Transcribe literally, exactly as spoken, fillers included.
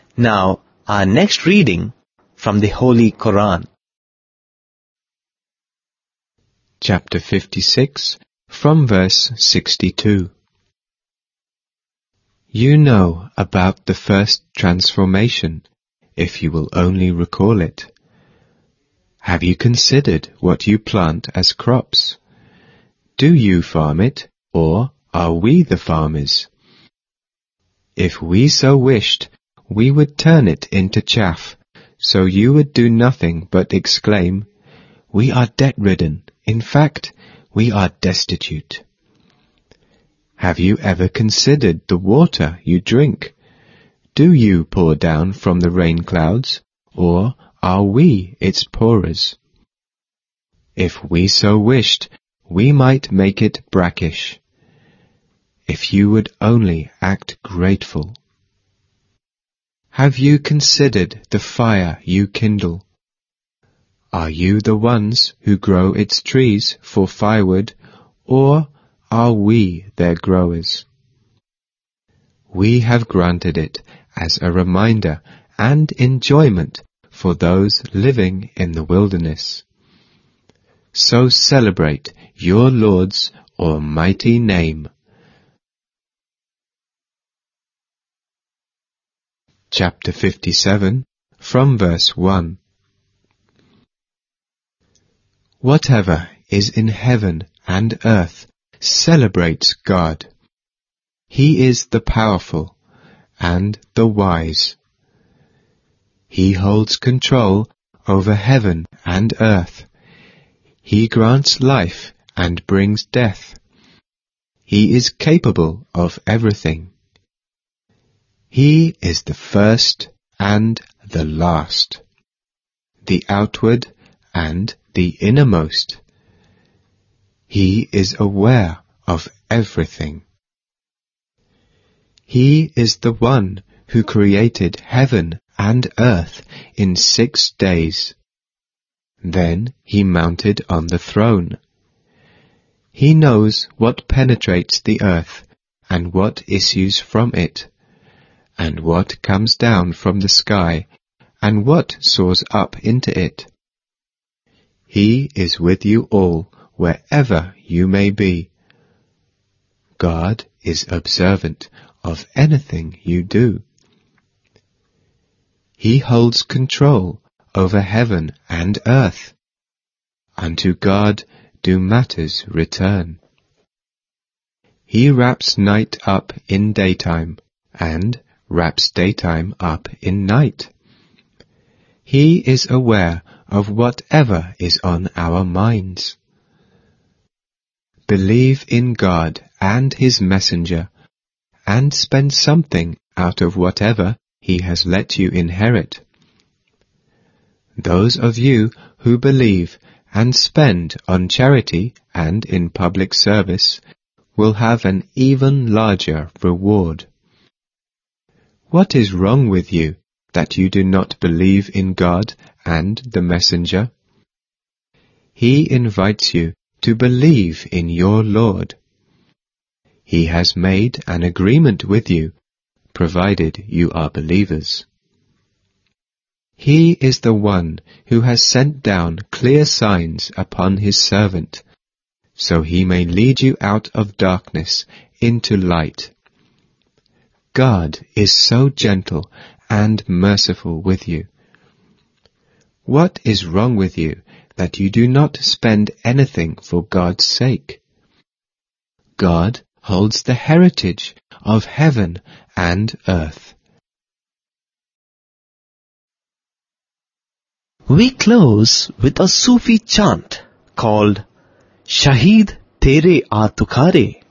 Now, our next reading from the Holy Quran. Chapter fifty-six, from verse sixty-two. You know about the first transformation, if you will only recall it. Have you considered what you plant as crops? Do you farm it, or are we the farmers? If we so wished, we would turn it into chaff, so you would do nothing but exclaim, "We are debt-ridden, in fact, we are destitute." Have you ever considered the water you drink? Do you pour down from the rain clouds, or are we its pourers? If we so wished, we might make it brackish. If you would only act grateful. Have you considered the fire you kindle? Are you the ones who grow its trees for firewood, or are we their growers? We have granted it as a reminder and enjoyment for those living in the wilderness. So celebrate your Lord's almighty name. Chapter fifty-seven, from verse one. Whatever is in heaven and earth celebrates God. He is the powerful and the wise. He holds control over heaven and earth. He grants life and brings death. He is capable of everything. He is the first and the last, the outward and the innermost. He is aware of everything. He is the one who created heaven and earth in six days. Then he mounted on the throne. He knows what penetrates the earth and what issues from it, and what comes down from the sky, and what soars up into it. He is with you all, wherever you may be. God is observant of anything you do. He holds control over heaven and earth. Unto God do matters return. He wraps night up in daytime, and wraps daytime up in night. He is aware of whatever is on our minds. Believe in God and His messenger, and spend something out of whatever He has let you inherit. Those of you who believe and spend on charity and in public service will have an even larger reward. What is wrong with you that you do not believe in God and the messenger? He invites you to believe in your Lord. He has made an agreement with you, provided you are believers. He is the one who has sent down clear signs upon His servant, so He may lead you out of darkness into light. God is so gentle and merciful with you. What is wrong with you that you do not spend anything for God's sake? God holds the heritage of heaven and earth. We close with a Sufi chant called Shaheed Tere Aatukare.